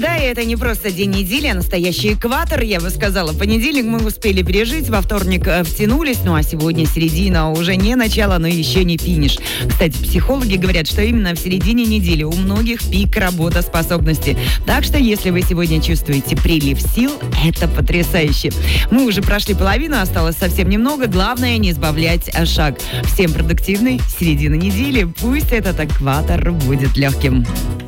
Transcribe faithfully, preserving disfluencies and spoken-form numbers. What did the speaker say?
Да, и это не просто день недели, а настоящий экватор, я бы сказала. Понедельник мы успели пережить, во вторник э, втянулись, ну а сегодня середина, уже не начало, но еще не финиш. Кстати, психологи говорят, что именно в середине недели у многих пик работоспособности. Так что, если вы сегодня чувствуете прилив сил, это потрясающе. Мы уже прошли половину, осталось совсем немного. Главное, не сбавлять шаг. Всем продуктивной середины недели. Пусть этот экватор будет легким.